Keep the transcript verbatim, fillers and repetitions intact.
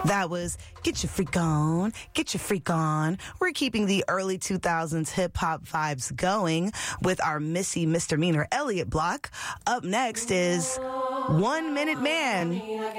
That was Get Your Freak On, Get Your Freak On. We're keeping the early two thousands hip-hop vibes going with our Missy Misdemeanor Elliott block. Up next is One Minute Man.